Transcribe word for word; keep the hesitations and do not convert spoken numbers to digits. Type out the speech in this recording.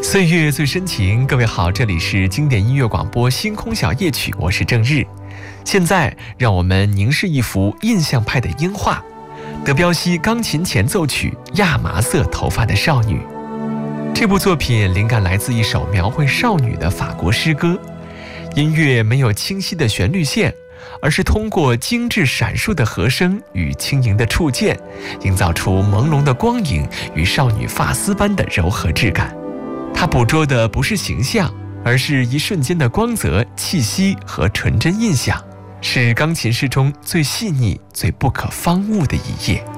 岁月最深情，各位好，这里是经典音乐广播星空小夜曲，我是郑日。现在让我们凝视一幅印象派的英画，德彪西钢琴前奏曲《亚麻色头发的少女》。这部作品灵感来自一首描绘少女的法国诗歌，音乐没有清晰的旋律线，而是通过精致闪烁的和声与轻盈的触键，营造出朦胧的光影与少女发丝般的柔和质感。它捕捉的不是形象，而是一瞬间的光泽、气息和纯真印象，是钢琴诗中最细腻、最不可方物的一页。